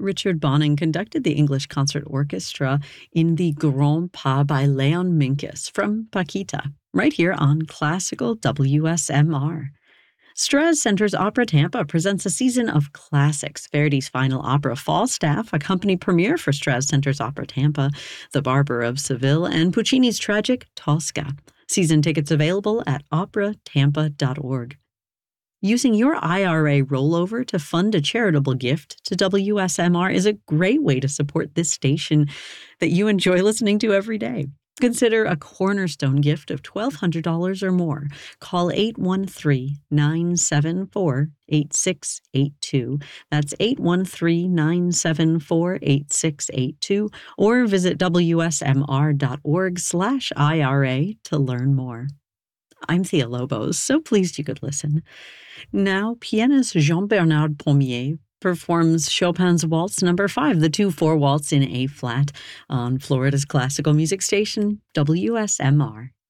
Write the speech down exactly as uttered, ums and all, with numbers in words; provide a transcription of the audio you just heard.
Richard Bonning conducted the English Concert Orchestra in the Grand Pas by Leon Minkus from Paquita, right here on Classical W S M R. Strauss Center's Opera Tampa presents a season of classics. Verdi's final opera, Falstaff, a company premiere for Strauss Center's Opera Tampa, The Barber of Seville, and Puccini's tragic Tosca. Season tickets available at opera tampa dot org. Using your I R A rollover to fund a charitable gift to W S M R is a great way to support this station that you enjoy listening to every day. Consider a cornerstone gift of twelve hundred dollars or more. Call eight one three, nine seven four, eight six eight two. That's eight one three, nine seven four, eight six eight two, or visit W S M R dot org slash I R A to learn more. I'm Thea Lobos, so pleased you could listen. Now, pianist Jean-Bernard Pommier performs Chopin's Waltz Number five, the two four Waltz in A-flat, on Florida's classical music station, W S M R.